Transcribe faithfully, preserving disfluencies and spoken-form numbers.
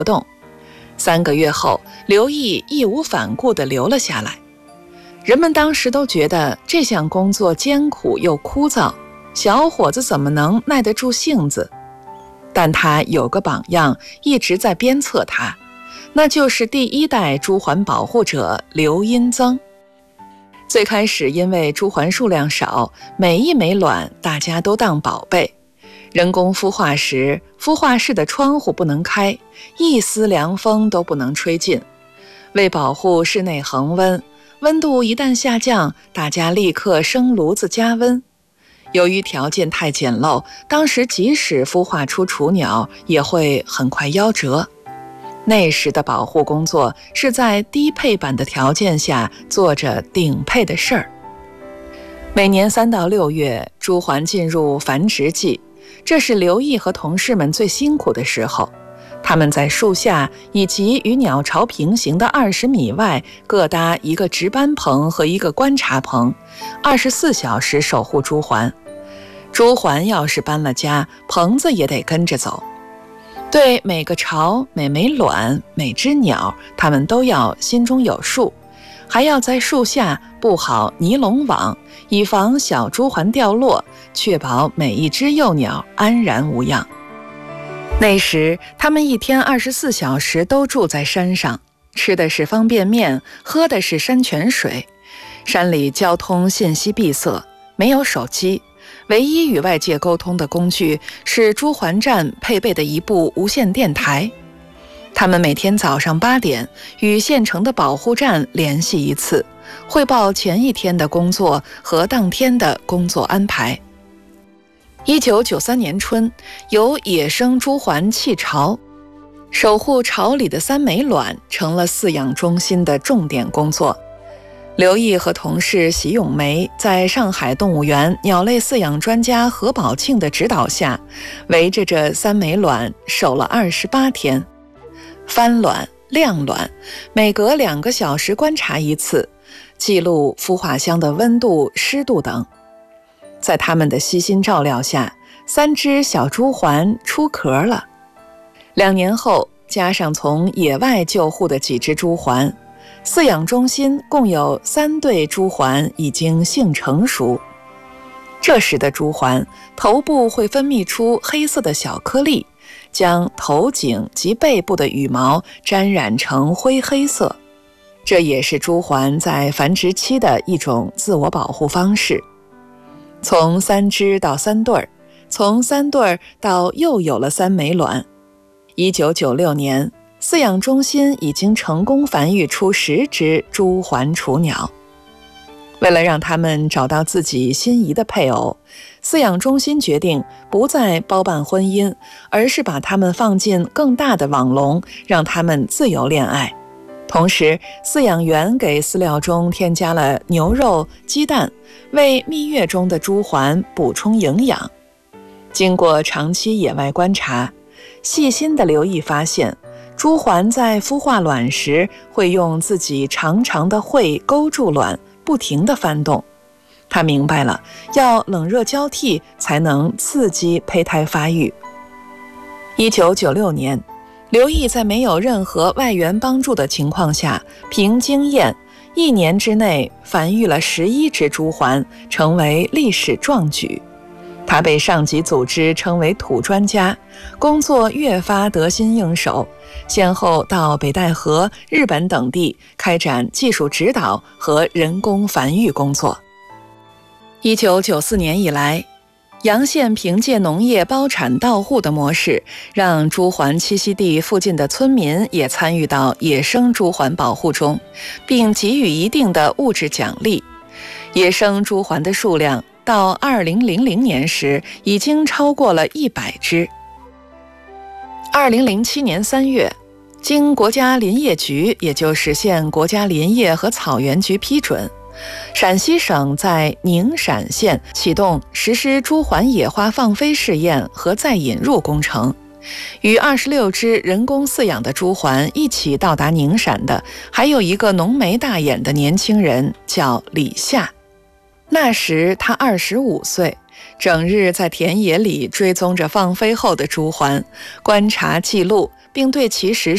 动。三个月后，刘毅义无反顾地留了下来。人们当时都觉得这项工作艰苦又枯燥，小伙子怎么能耐得住性子？但他有个榜样一直在鞭策他，那就是第一代朱鹮保护者刘荫增。最开始因为朱鹮数量少，每一枚卵大家都当宝贝。人工孵化时，孵化室的窗户不能开，一丝凉风都不能吹进。为保护室内恒温，温度一旦下降，大家立刻生炉子加温。由于条件太简陋，当时即使孵化出雏鸟，也会很快夭折。那时的保护工作是在低配版的条件下做着顶配的事儿。每年三到六月，朱鹮进入繁殖季，这是刘毅和同事们最辛苦的时候。他们在树下以及与鸟巢平行的二十米外各搭一个值班棚和一个观察棚，二十四小时守护朱鹮。朱鹮要是搬了家，棚子也得跟着走。对每个巢、每枚卵、每只鸟，他们都要心中有数，还要在树下布好尼龙网，以防小朱鹮掉落，确保每一只幼鸟安然无恙。那时他们一天二十四小时都住在山上，吃的是方便面，喝的是山泉水。山里交通信息闭塞，没有手机，唯一与外界沟通的工具是朱鹮站配备的一部无线电台。他们每天早上八点与县城的保护站联系一次，汇报前一天的工作和当天的工作安排。一九九三年春，由野生朱鹮弃巢，守护巢里的三枚卵成了饲养中心的重点工作。刘毅和同事席咏梅在上海动物园鸟类饲养专家何宝庆的指导下，围着这三枚卵守了二十八天，翻卵、晾卵，每隔两个小时观察一次，记录孵化箱的温度、湿度等。在他们的悉心照料下，三只小朱鹮出壳了。两年后，加上从野外救护的几只朱鹮，饲养中心共有三对朱鹮已经性成熟。这时的朱鹮头部会分泌出黑色的小颗粒，将头颈及背部的羽毛沾染成灰黑色。这也是朱鹮在繁殖期的一种自我保护方式。从三只到三对儿，从三对儿到又有了三枚卵。一九九六年，饲养中心已经成功繁育出十只朱鹮雏鸟。为了让他们找到自己心仪的配偶，饲养中心决定不再包办婚姻，而是把他们放进更大的网笼，让他们自由恋爱。同时，饲养员给饲料中添加了牛肉、鸡蛋，为蜜月中的朱鹮补充营养。经过长期野外观察，细心的刘毅发现，朱鹮在孵化卵时会用自己长长的喙勾住卵，不停地翻动。他明白了，要冷热交替才能刺激胚胎发育。一九九六年，刘毅在没有任何外援帮助的情况下，凭经验，一年之内繁育了十一只朱鹮，成为历史壮举。他被上级组织称为土专家，工作越发得心应手，先后到北戴河、日本等地开展技术指导和人工繁育工作。一九九四年以来，洋县凭借农业包产到户的模式，让朱鹮栖息地附近的村民也参与到野生朱鹮保护中，并给予一定的物质奖励。野生朱鹮的数量到二零零零年时已经超过了一百只。二零零七年三月，经国家林业局，也就是县国家林业和草原局批准，陕西省在宁陕县启动实施朱鹮野花放飞试验和再引入工程。与二十六只人工饲养的朱鹮一起到达宁陕的，还有一个浓眉大眼的年轻人，叫李夏。那时他二十五岁，整日在田野里追踪着放飞后的朱鹮，观察记录，并对其实